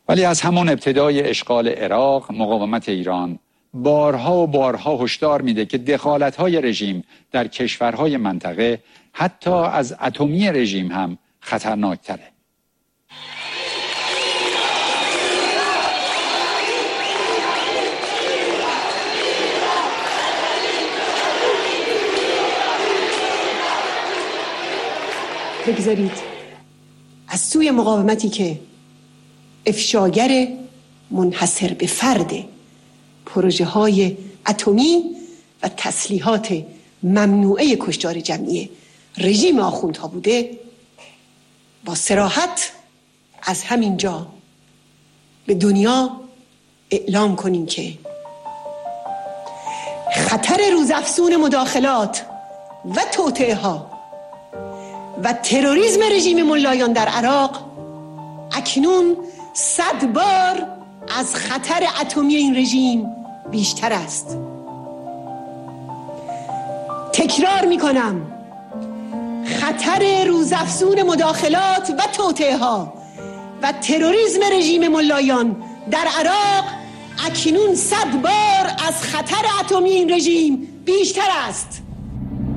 ولی از همون ابتدای اشغال عراق مقاومت ایران بارها و بارها هشدار میده که دخالت‌های رژیم در کشورهای منطقه حتی از اتمی رژیم هم خطرناک‌تره. بگذارید از سوی مقاومتی که افشاگر منحصر به فرد پروژه های اتمی و تسلیحات ممنوعه کشتار جمعی رژیم آخوندها بوده، با صراحت از همین جا به دنیا اعلام کنیم که خطر روزافزون مداخلات و توطئه ها و تروریسم رژیم ملایان در عراق اکنون 100 بار از خطر اتمی این رژیم بیشتر است. تکرار میکنم، خطر روزافزون مداخلات و توطئه ها و تروریسم رژیم ملایان در عراق اکنون 100 بار از خطر اتمی این رژیم بیشتر است.